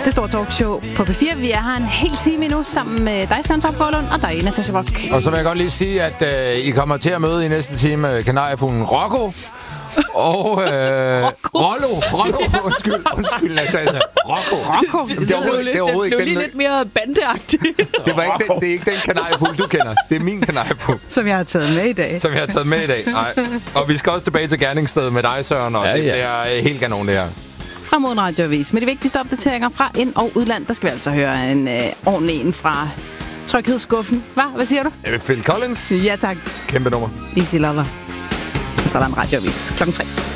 Det store talkshow på P4. Vi er her en hel time endnu sammen med dig, Søren Topgaard, og dig, Natasha Rock. Og så vil jeg godt lige sige, at I kommer til at møde i næste time kanariefuglen Rocco. Og Rollo. Undskyld, Natasha. Rocco. Det blev lige lidt mere bandeagtigt. Det er ikke den kanariefugl, du kender. Det er min kanariefugl. Som jeg har taget med i dag. Nej. Og vi skal også tilbage til gerningsstedet med dig, Søren. Og det er helt kanon, det her. Frem mod en radioavis med de vigtigste opdateringer fra ind- og udland. Der skal vi altså høre en ordentlig en fra tryghedsskuffen. Hvad siger du? Phil Collins. Ja, tak. Kæmpe nummer. Easy Lover. Så er der en radioavis 3:00.